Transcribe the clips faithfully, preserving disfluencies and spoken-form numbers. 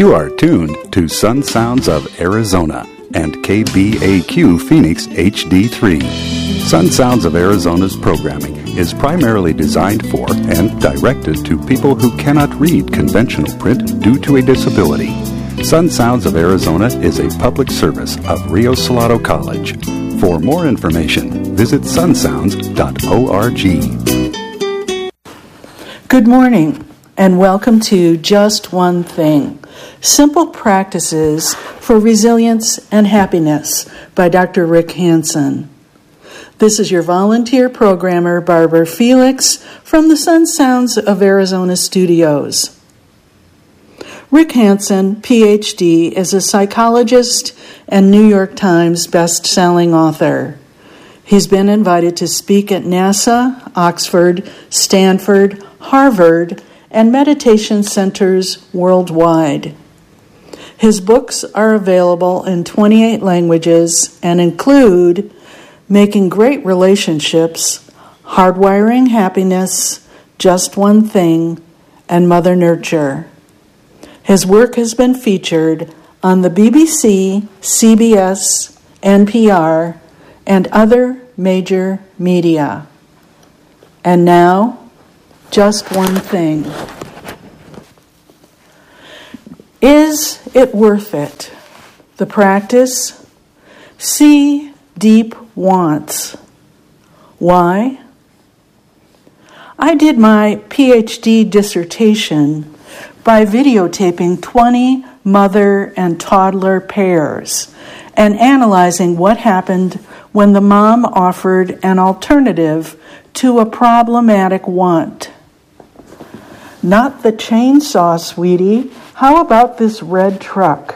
You are tuned to Sun Sounds of Arizona and K B A Q Phoenix H D three. Sun Sounds of Arizona's programming is primarily designed for and directed to people who cannot read conventional print due to a disability. Sun Sounds of Arizona is a public service of Rio Salado College. For more information, visit sun sounds dot org. Good morning, and welcome to Just One Thing, Simple Practices for Resilience and Happiness by Doctor Rick Hansen. This is your volunteer programmer, Barbara Felix, from the Sun Sounds of Arizona studios. Rick Hansen, P H D, is a psychologist and New York Times best-selling author. He's been invited to speak at NASA, Oxford, Stanford, Harvard, and meditation centers worldwide. His books are available in twenty-eight languages and include Making Great Relationships, Hardwiring Happiness, Just One Thing, and Mother Nurture. His work has been featured on the B B C, C B S, N P R, and other major media. And now, just one thing. Is it worth it? The practice? See deep wants. Why? I did my P H D dissertation by videotaping twenty mother and toddler pairs and analyzing what happened when the mom offered an alternative to a problematic want. Not the chainsaw, sweetie. How about this red truck?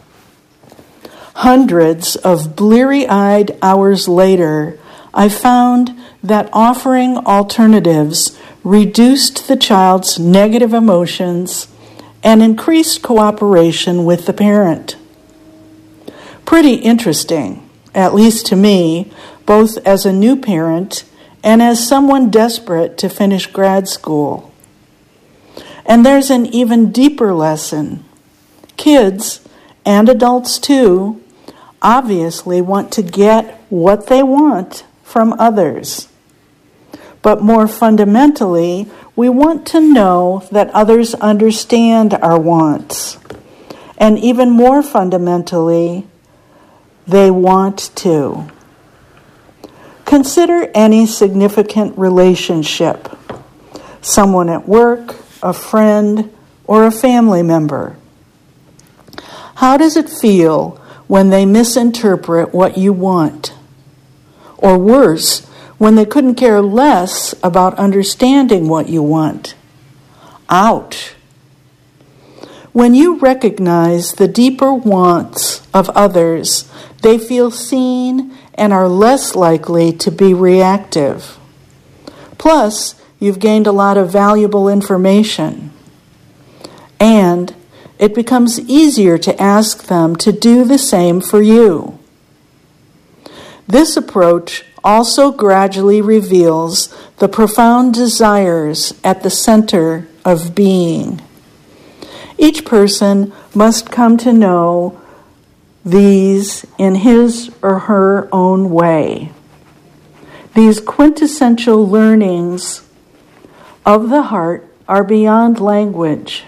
Hundreds of bleary-eyed hours later, I found that offering alternatives reduced the child's negative emotions and increased cooperation with the parent. Pretty interesting, at least to me, both as a new parent and as someone desperate to finish grad school. And there's an even deeper lesson. Kids, and adults too, obviously want to get what they want from others. But more fundamentally, we want to know that others understand our wants. And even more fundamentally, they want to. Consider any significant relationship. Someone at work, a friend, or a family member. How does it feel when they misinterpret what you want? Or worse, when they couldn't care less about understanding what you want? Ouch! When you recognize the deeper wants of others, they feel seen and are less likely to be reactive. Plus, you've gained a lot of valuable information. And it becomes easier to ask them to do the same for you. This approach also gradually reveals the profound desires at the center of being. Each person must come to know these in his or her own way. These quintessential learnings of the heart are beyond language.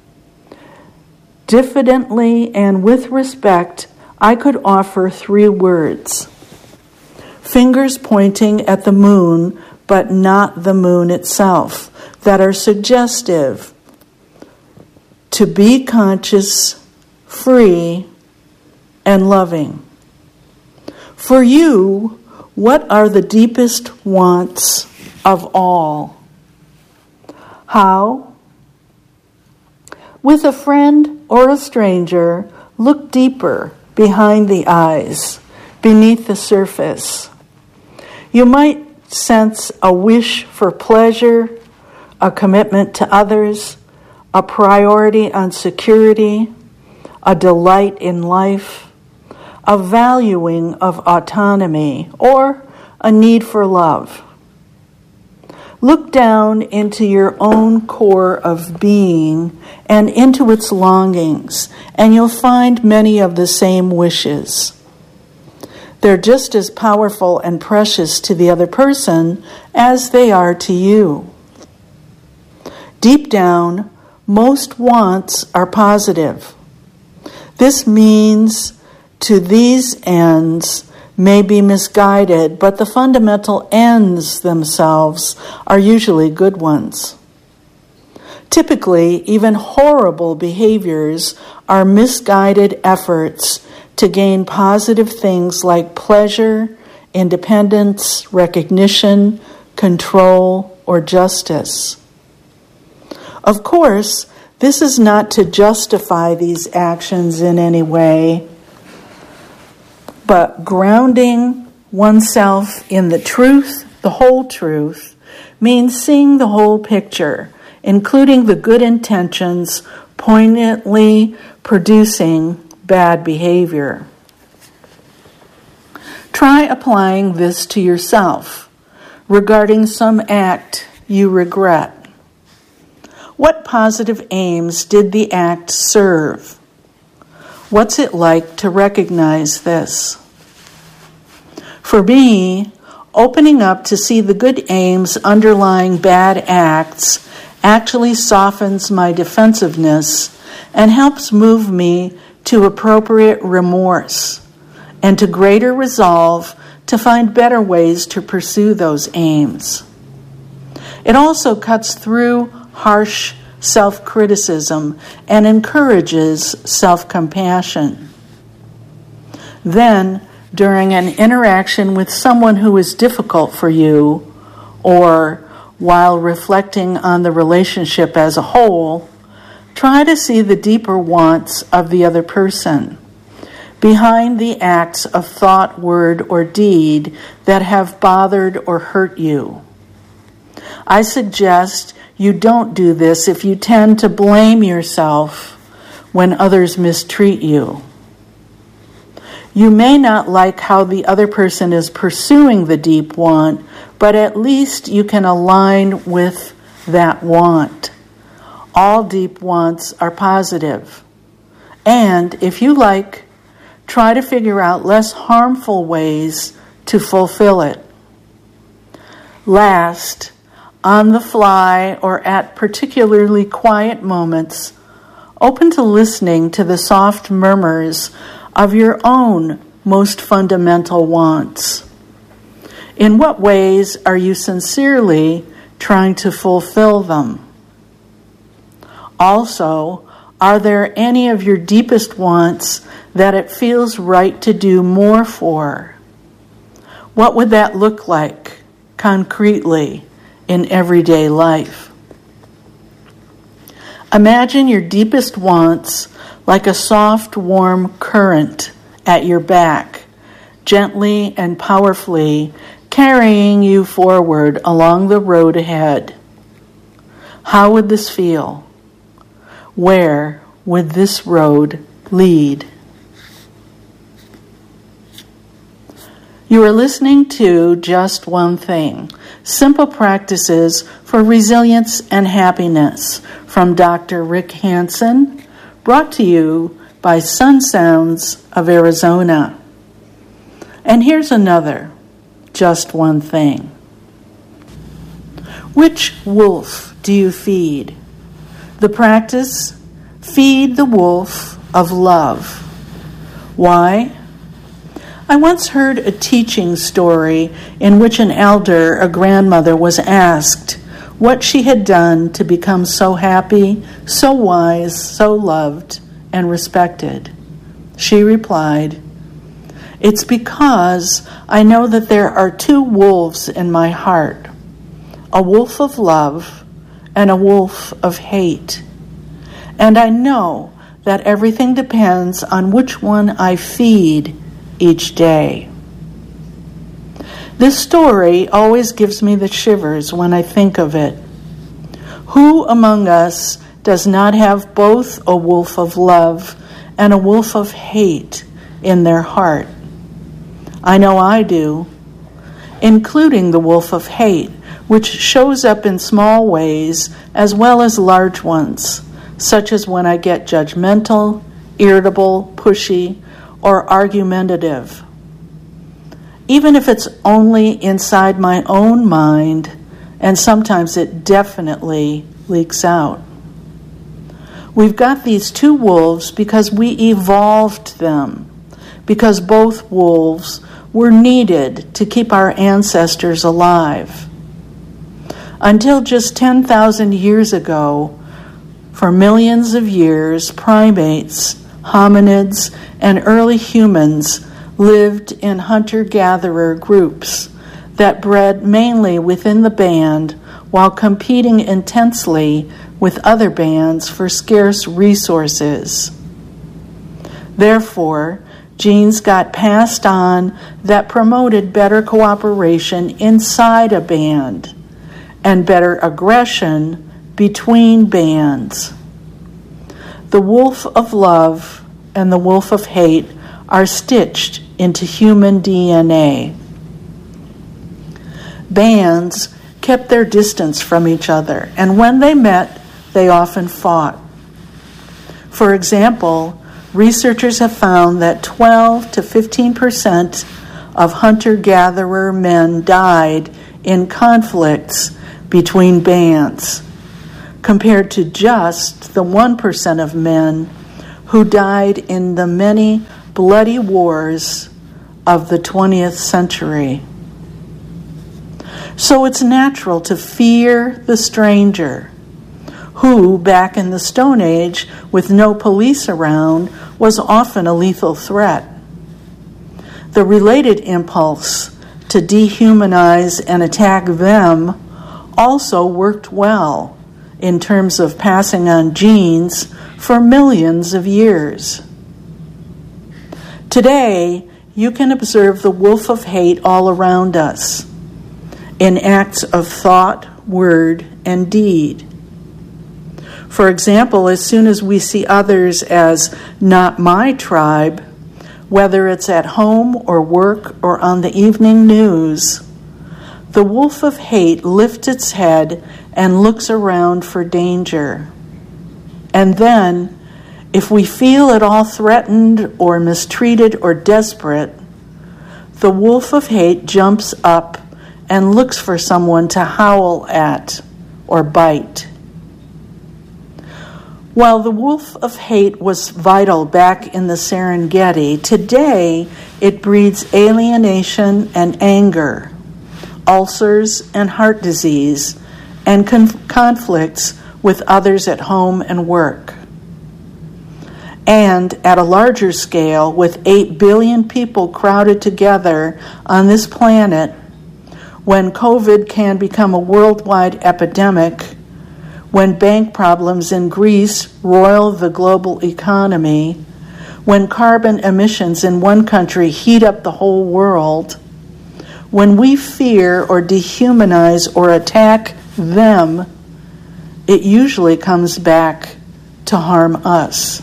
Diffidently and with respect, I could offer three words. Fingers pointing at the moon, but not the moon itself, that are suggestive. To be conscious, free, and loving. For you, what are the deepest wants of all? How? With a friend or a stranger, look deeper behind the eyes, beneath the surface. You might sense a wish for pleasure, a commitment to others, a priority on security, a delight in life, a valuing of autonomy, or a need for love. Look down into your own core of being and into its longings, and you'll find many of the same wishes. They're just as powerful and precious to the other person as they are to you. Deep down, most wants are positive. This means to these ends may be misguided, but the fundamental ends themselves are usually good ones. Typically, even horrible behaviors are misguided efforts to gain positive things like pleasure, independence, recognition, control, or justice. Of course, this is not to justify these actions in any way, but grounding oneself in the truth, the whole truth, means seeing the whole picture, including the good intentions poignantly producing bad behavior. Try applying this to yourself regarding some act you regret. What positive aims did the act serve? What's it like to recognize this? For me, opening up to see the good aims underlying bad acts actually softens my defensiveness and helps move me to appropriate remorse and to greater resolve to find better ways to pursue those aims. It also cuts through harsh self-criticism and encourages self-compassion. Then, during an interaction with someone who is difficult for you, or while reflecting on the relationship as a whole, try to see the deeper wants of the other person behind the acts of thought, word, or deed that have bothered or hurt you. I suggest you don't do this if you tend to blame yourself when others mistreat you. You may not like how the other person is pursuing the deep want, but at least you can align with that want. All deep wants are positive. And if you like, try to figure out less harmful ways to fulfill it. Last, on the fly or at particularly quiet moments, open to listening to the soft murmurs of your own most fundamental wants. In what ways are you sincerely trying to fulfill them? Also, are there any of your deepest wants that it feels right to do more for? What would that look like concretely in everyday life? Imagine your deepest wants like a soft, warm current at your back, gently and powerfully carrying you forward along the road ahead. How would this feel? Where would this road lead? You are listening to Just One Thing, Simple Practices for Resilience and Happiness from Doctor Rick Hanson, brought to you by Sun Sounds of Arizona. And here's another, Just One Thing. Which wolf do you feed? The practice, feed the wolf of love. Why? I once heard a teaching story in which an elder, a grandmother, was asked what she had done to become so happy, so wise, so loved, and respected. She replied, "It's because I know that there are two wolves in my heart, a wolf of love and a wolf of hate. And I know that everything depends on which one I feed each day." This story always gives me the shivers when I think of it. Who among us does not have both a wolf of love and a wolf of hate in their heart? I know I do, including the wolf of hate, which shows up in small ways as well as large ones, such as when I get judgmental, irritable, pushy, or argumentative. Even if it's only inside my own mind, and sometimes it definitely leaks out. We've got these two wolves because we evolved them, because both wolves were needed to keep our ancestors alive. Until just ten thousand years ago, for millions of years, primates, hominids, and early humans lived in hunter-gatherer groups that bred mainly within the band while competing intensely with other bands for scarce resources. Therefore, genes got passed on that promoted better cooperation inside a band and better aggression between bands. The wolf of love and the wolf of hate are stitched into human D N A. Bands kept their distance from each other, and when they met, they often fought. For example, researchers have found that twelve to fifteen percent of hunter-gatherer men died in conflicts between bands, compared to just the one percent of men who died in the many bloody wars of the twentieth century. So it's natural to fear the stranger, who, back in the Stone Age, with no police around, was often a lethal threat. The related impulse to dehumanize and attack them also worked well in terms of passing on genes for millions of years. Today, you can observe the wolf of hate all around us, in acts of thought, word, and deed. For example, as soon as we see others as not my tribe, whether it's at home or work or on the evening news, the wolf of hate lifts its head and looks around for danger. And then, if we feel at all threatened or mistreated or desperate, the wolf of hate jumps up and looks for someone to howl at or bite. While the wolf of hate was vital back in the Serengeti, today it breeds alienation and anger, ulcers and heart disease, and con- conflicts with others at home and work. And at a larger scale, with eight billion people crowded together on this planet, when COVID can become a worldwide epidemic, when bank problems in Greece roil the global economy, when carbon emissions in one country heat up the whole world, when we fear or dehumanize or attack them, it usually comes back to harm us.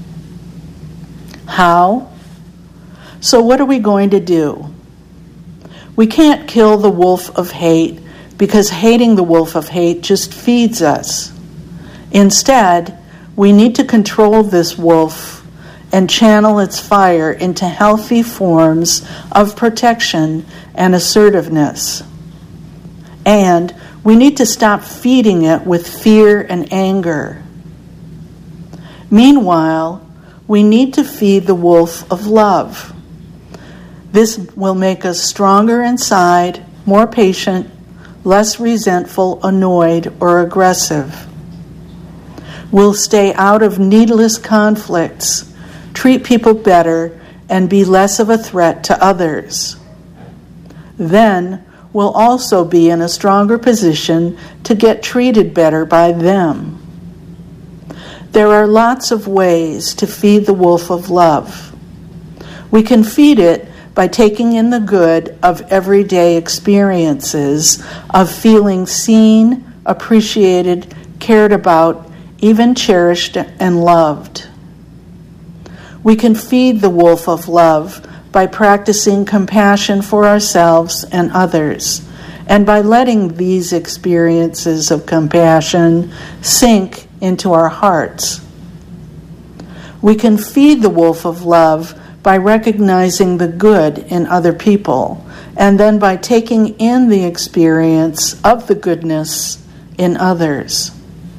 How? So what are we going to do? We can't kill the wolf of hate because hating the wolf of hate just feeds us. Instead, we need to control this wolf and channel its fire into healthy forms of protection and assertiveness. And we need to stop feeding it with fear and anger. Meanwhile, we need to feed the wolf of love. This will make us stronger inside, more patient, less resentful, annoyed, or aggressive. We'll stay out of needless conflicts, treat people better, and be less of a threat to others. Then we'll also be in a stronger position to get treated better by them. There are lots of ways to feed the wolf of love. We can feed it by taking in the good of everyday experiences, of feeling seen, appreciated, cared about, even cherished and loved. We can feed the wolf of love by practicing compassion for ourselves and others, and by letting these experiences of compassion sink into our hearts. We can feed the wolf of love by recognizing the good in other people, and then by taking in the experience of the goodness in others.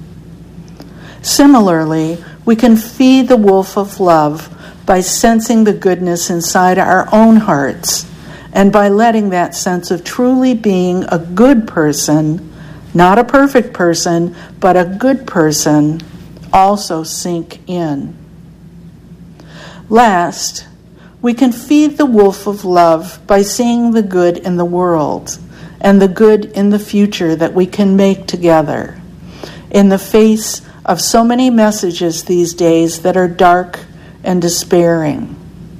Similarly, we can feed the wolf of love by sensing the goodness inside our own hearts, and by letting that sense of truly being a good person, not a perfect person, but a good person, also sink in. Last, we can feed the wolf of love by seeing the good in the world and the good in the future that we can make together, in the face of so many messages these days that are dark and despairing.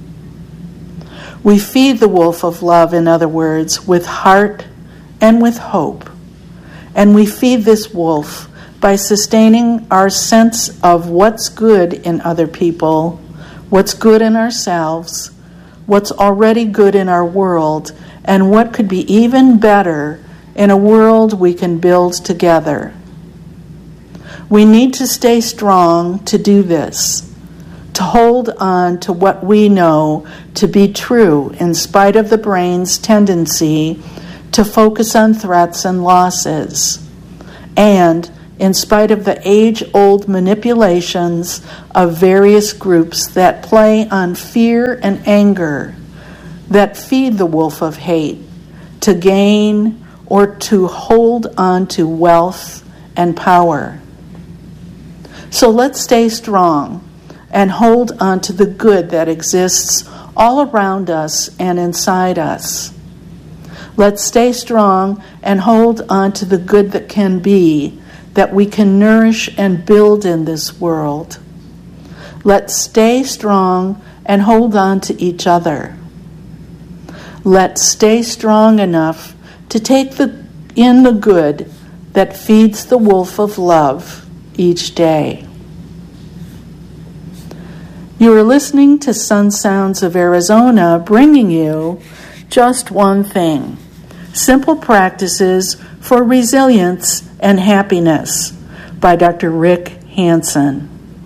We feed the wolf of love, in other words, with heart and with hope. And we feed this wolf by sustaining our sense of what's good in other people, what's good in ourselves, what's already good in our world, and what could be even better in a world we can build together. We need to stay strong to do this, to hold on to what we know to be true in spite of the brain's tendency to focus on threats and losses, and in spite of the age-old manipulations of various groups that play on fear and anger, that feed the wolf of hate to gain or to hold on to wealth and power. So let's stay strong and hold on to the good that exists all around us and inside us. Let's stay strong and hold on to the good that can be, that we can nourish and build in this world. Let's stay strong and hold on to each other. Let's stay strong enough to take the, in the good that feeds the wolf of love each day. You are listening to Sun Sounds of Arizona, bringing you Just One Thing, Simple Practices for Resilience and Happiness by Doctor Rick Hanson.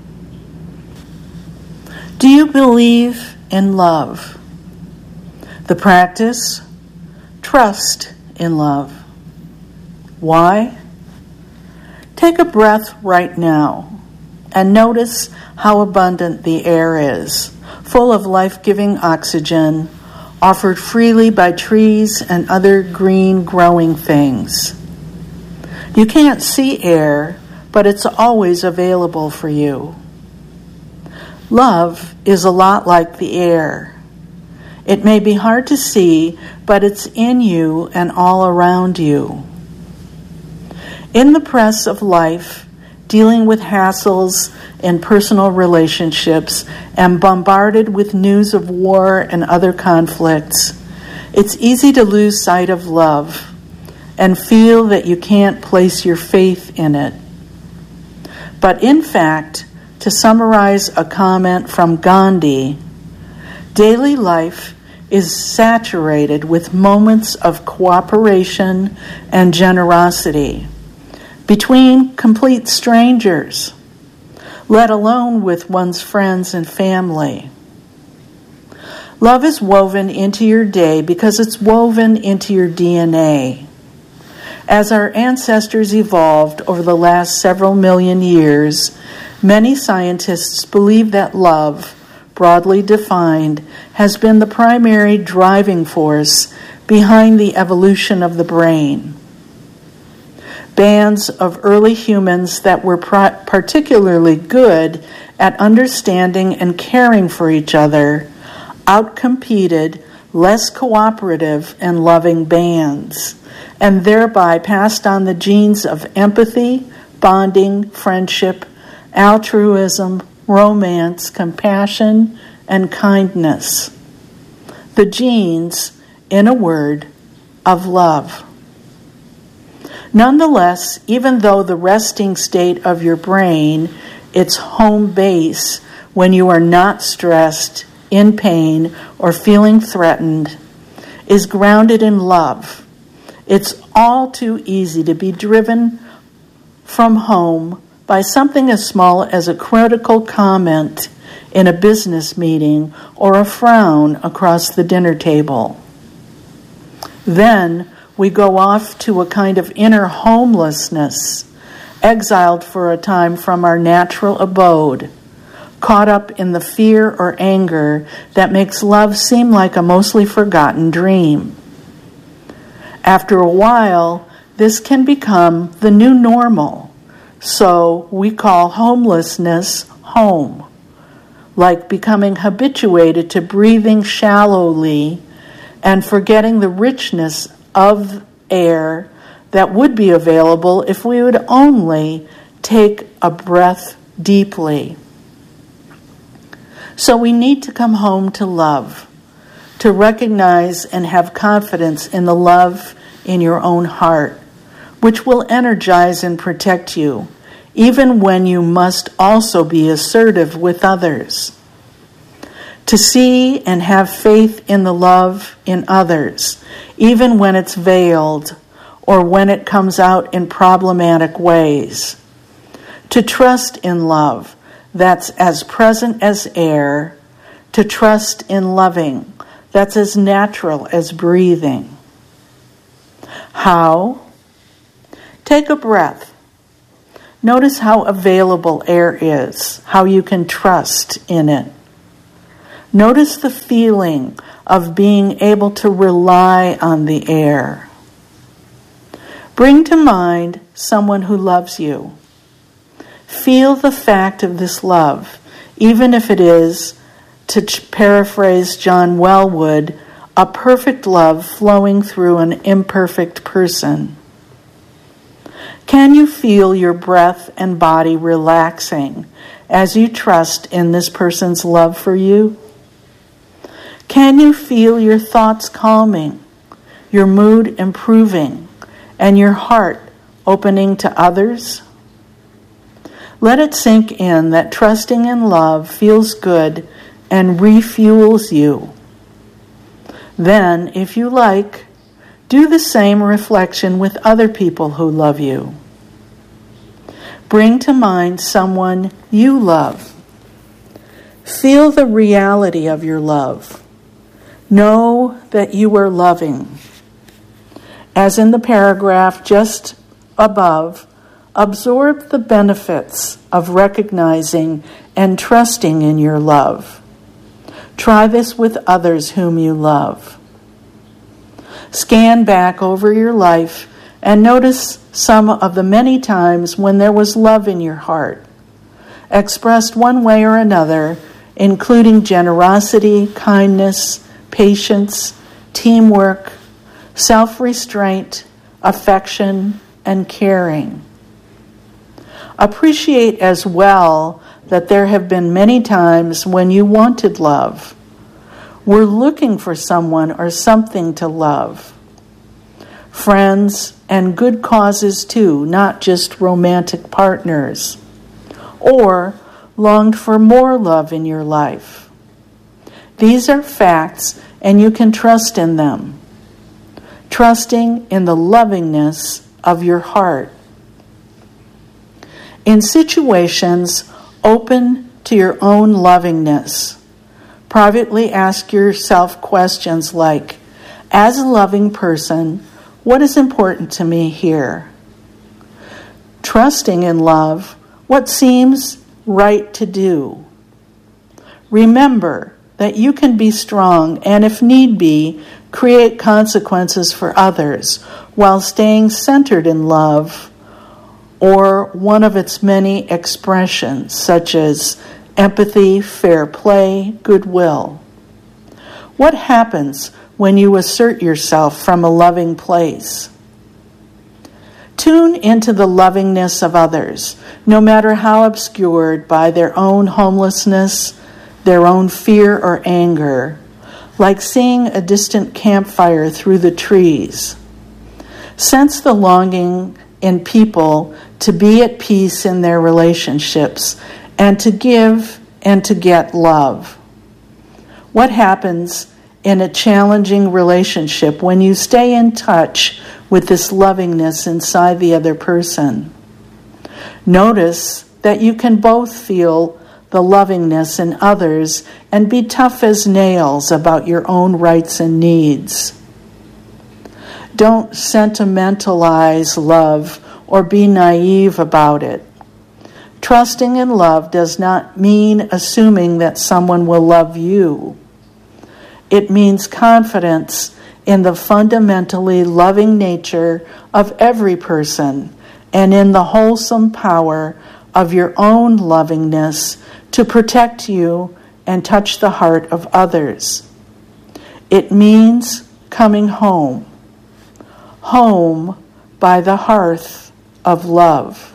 Do you believe in love? The practice, trust in love. Why? Take a breath right now and notice how abundant the air is, full of life-giving oxygen, offered freely by trees and other green growing things. You can't see air, but it's always available for you. Love is a lot like the air. It may be hard to see, but it's in you and all around you. In the press of life, dealing with hassles in personal relationships and bombarded with news of war and other conflicts, it's easy to lose sight of love and feel that you can't place your faith in it. But in fact, to summarize a comment from Gandhi, daily life is saturated with moments of cooperation and generosity between complete strangers, let alone with one's friends and family. Love is woven into your day because it's woven into your D N A. As our ancestors evolved over the last several million years, many scientists believe that love, broadly defined, has been the primary driving force behind the evolution of the brain. Bands of early humans that were pro- particularly good at understanding and caring for each other outcompeted less cooperative and loving bands, and thereby passed on the genes of empathy, bonding, friendship, altruism, romance, compassion, and kindness. The genes, in a word, of love. Nonetheless, even though the resting state of your brain, its home base when you are not stressed, in pain, or feeling threatened, is grounded in love, It's all too easy to be driven from home by something as small as a critical comment in a business meeting or a frown across the dinner table. Then we go off to a kind of inner homelessness, exiled for a time from our natural abode, caught up in the fear or anger that makes love seem like a mostly forgotten dream. After a while, this can become the new normal, so we call homelessness home, like becoming habituated to breathing shallowly and forgetting the richness of air that would be available if we would only take a breath deeply. So we need to come home to love, to recognize and have confidence in the love in your own heart, which will energize and protect you, even when you must also be assertive with others. To see and have faith in the love in others, even when it's veiled or when it comes out in problematic ways. To trust in love that's as present as air. To trust in loving that's as natural as breathing. How? Take a breath. Notice how available air is, how you can trust in it. Notice the feeling of being able to rely on the air. Bring to mind someone who loves you. Feel the fact of this love, even if it is, to paraphrase John Wellwood, a perfect love flowing through an imperfect person. Can you feel your breath and body relaxing as you trust in this person's love for you? Can you feel your thoughts calming, your mood improving, and your heart opening to others? Let it sink in that trusting in love feels good and refuels you. Then, if you like, do the same reflection with other people who love you. Bring to mind someone you love. Feel the reality of your love. Know that you are loving. As in the paragraph just above, absorb the benefits of recognizing and trusting in your love. Try this with others whom you love. Scan back over your life and notice some of the many times when there was love in your heart, expressed one way or another, including generosity, kindness, patience, teamwork, self-restraint, affection, and caring. Appreciate as well that there have been many times when you wanted love, were looking for someone or something to love. Friends and good causes too, not just romantic partners, or longed for more love in your life. These are facts, and you can trust in them, trusting in the lovingness of your heart. In situations open to your own lovingness, privately ask yourself questions like, as a loving person, what is important to me here? Trusting in love, what seems right to do? Remember that you can be strong and, if need be, create consequences for others while staying centered in love or one of its many expressions, such as empathy, fair play, goodwill. What happens when you assert yourself from a loving place? Tune into the lovingness of others, no matter how obscured by their own homelessness, their own fear or anger, like seeing a distant campfire through the trees. Sense the longing in people to be at peace in their relationships and to give and to get love. What happens in a challenging relationship when you stay in touch with this lovingness inside the other person. Notice that you can both feel the lovingness in others and be tough as nails about your own rights and needs. Don't sentimentalize love or be naive about it. Trusting in love does not mean assuming that someone will love you. It means confidence in the fundamentally loving nature of every person and in the wholesome power of your own lovingness to protect you and touch the heart of others. It means coming home. Home by the hearth of love.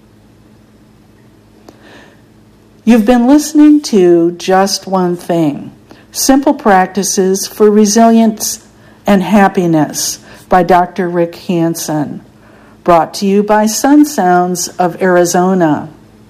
You've been listening to Just One Thing, Simple Practices for Resilience and Happiness by Doctor Rick Hanson, brought to you by Sun Sounds of Arizona.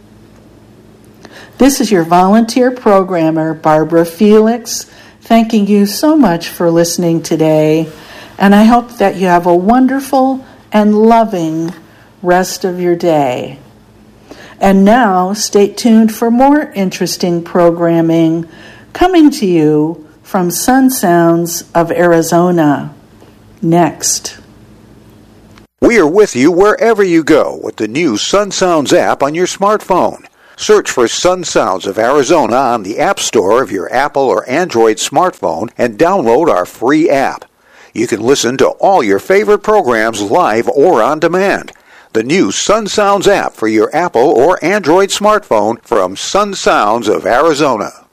This is your volunteer programmer, Barbara Felix, thanking you so much for listening today, and I hope that you have a wonderful and loving rest of your day. And now, stay tuned for more interesting programming coming to you from Sun Sounds of Arizona. Next. We are with you wherever you go with the new Sun Sounds app on your smartphone. Search for Sun Sounds of Arizona on the App Store of your Apple or Android smartphone and download our free app. You can listen to all your favorite programs live or on demand. The new Sun Sounds app for your Apple or Android smartphone from Sun Sounds of Arizona.